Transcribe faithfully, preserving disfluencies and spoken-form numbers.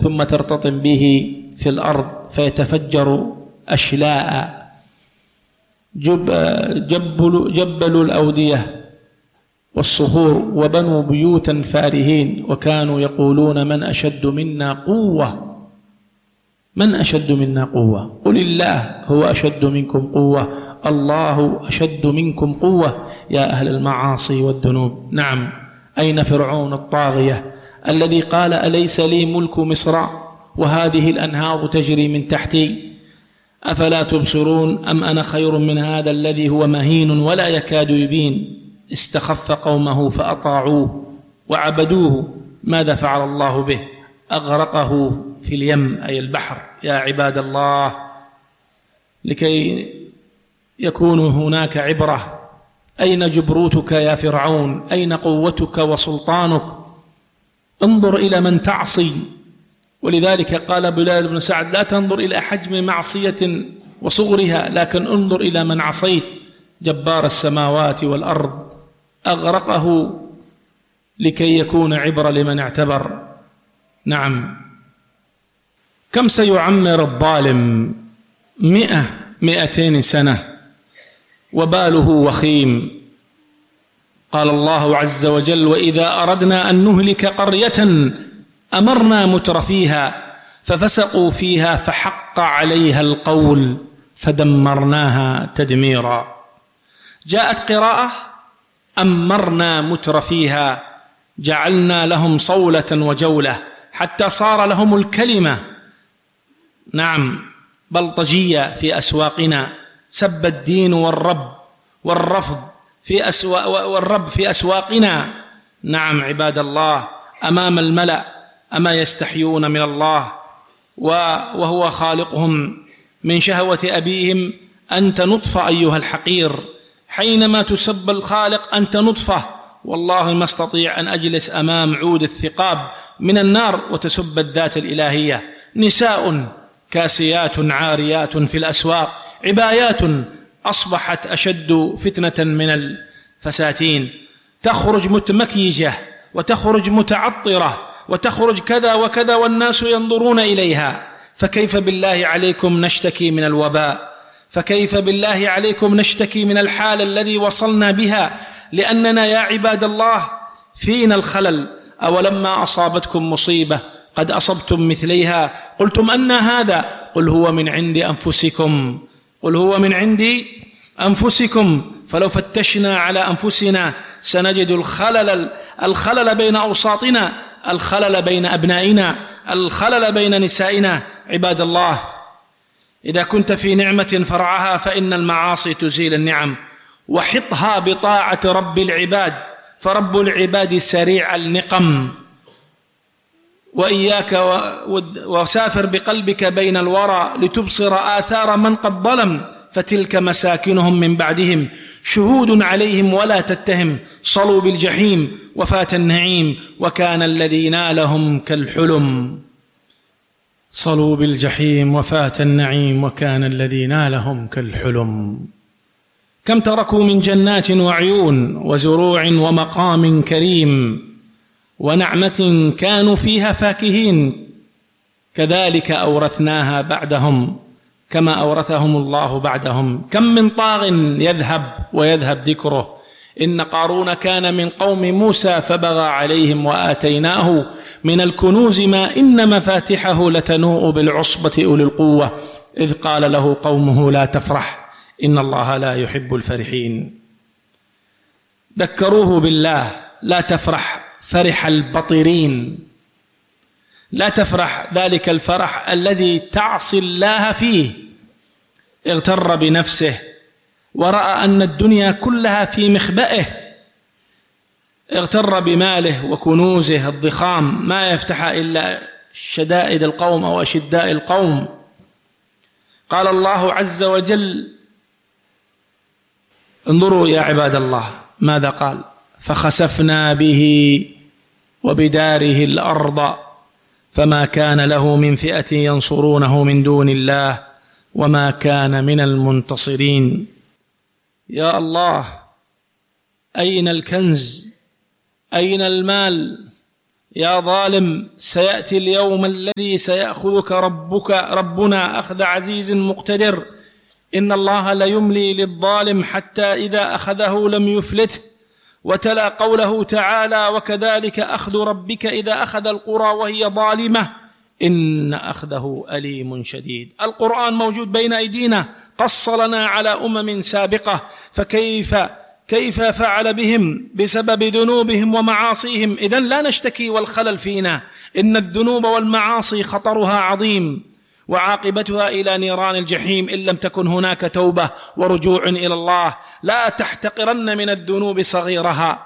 ثم ترتطم به في الأرض فيتفجر أشلاء. جب جبلوا, جبلوا الأودية والصخور وبنوا بيوتا فارهين، وكانوا يقولون من أشد منا قوة من أشد منا قوة قل الله هو أشد منكم قوة، الله أشد منكم قوة يا أهل المعاصي والذنوب. نعم، أين فرعون الطاغية الذي قال أليس لي ملك مصر وهذه الأنهار تجري من تحتي أفلا تبصرون أم أنا خير من هذا الذي هو مهين ولا يكاد يبين. استخف قومه فأطاعوه وعبدوه، ماذا فعل الله به؟ أغرقه في اليم أي البحر. يا عباد الله، لكي يكون هناك عبرة، أين جبروتك يا فرعون؟ أين قوتك وسلطانك؟ انظر إلى من تعصي. ولذلك قال بلال بن سعد لا تنظر إلى حجم معصية وصغرها، لكن انظر إلى من عصيت. جبار السماوات والأرض أغرقه لكي يكون عبرة لمن اعتبر. نعم، كم سيعمر الظالم؟ مئة مئتين سنة وباله وخيم. قال الله عز وجل وإذا أردنا أن نهلك قرية أمرنا مترفيها ففسقوا فيها فحق عليها القول فدمرناها تدميرا. جاءت قراءة أمرنا مترفيها، جعلنا لهم صولة وجولة حتى صار لهم الكلمة نعم بلطجية في أسواقنا. سب الدين والرب والرفض في أسواق والرب في أسواقنا. نعم عباد الله، أمام الملأ أما يستحيون من الله وهو خالقهم من شهوة أبيهم؟ أنت نطفة أيها الحقير، حينما تسب الخالق أنت نطفة. والله ما استطيع أن أجلس أمام عود الثقاب من النار وتسب الذات الإلهية. نساء كاسيات عاريات في الأسواق، عبايات أصبحت أشد فتنة من الفساتين، تخرج متمكيجة وتخرج متعطرة وتخرج كذا وكذا والناس ينظرون إليها. فكيف بالله عليكم نشتكي من الوباء؟ فكيف بالله عليكم نشتكي من الحال الذي وصلنا بها؟ لأننا يا عباد الله فينا الخلل. أولما أصابتكم مصيبة قد أصبتم مثليها قلتم أن هذا؟ قل هو من عند أنفسكم قل هو من عند أنفسكم فلو فتشنا على أنفسنا سنجد الخلل الخلل بين أوساطنا، الخلل بين أبنائنا، الخلل بين نسائنا. عباد الله، إذا كنت في نعمة فرعها فإن المعاصي تزيل النعم، وحطها بطاعة رب العباد، فرب العباد سريع النقم. وإياك وسافر بقلبك بين الورى لتبصر آثار من قد ظلم، فتلك مساكنهم من بعدهم شهود عليهم ولا تتهم، صلوا بالجحيم وفات النعيم وكان الذي نالهم كالحلم. صلوا بالجحيم وفات النعيم وكان الذي نالهم كالحلم. كم تركوا من جنات وعيون وزروع ومقام كريم ونعمة كانوا فيها فاكهين، كذلك أورثناها بعدهم كما أورثهم الله بعدهم. كم من طاغ يذهب ويذهب ذكره. إن قارون كان من قوم موسى فبغى عليهم وآتيناه من الكنوز ما إن مفاتحه لتنوء بالعصبة أولي القوة إذ قال له قومه لا تفرح إن الله لا يحب الفرحين. ذكروه بالله لا تفرح فرح البطرين، لا تفرح ذلك الفرح الذي تعصي الله فيه. اغتر بنفسه ورأى أن الدنيا كلها في مخبئه، اغتر بماله وكنوزه الضخام ما يفتح إلا شدائد القوم أو أشداء القوم. قال الله عز وجل انظروا يا عباد الله ماذا قال: فخسفنا به وبداره الأرض فما كان له من فئة ينصرونه من دون الله وما كان من المنتصرين. يا الله، أين الكنز؟ أين المال؟ يا ظالم سيأتي اليوم الذي سيأخذك ربك ربنا أخذ عزيز مقتدر، إن الله ليملي للظالم حتى إذا أخذه لم يفلته. وتلا قوله تعالى: وكذلك أخذ ربك إذا أخذ القرى وهي ظالمة إن أخذه أليم شديد. القرآن موجود بين أيدينا، قص لنا على أمم سابقة، فكيف كيف فعل بهم بسبب ذنوبهم ومعاصيهم. إذن لا نشتكي والخلل فينا، إن الذنوب والمعاصي خطرها عظيم وعاقبتها إلى نيران الجحيم إن لم تكن هناك توبة ورجوع إلى الله. لا تحتقرن من الذنوب صغيرها.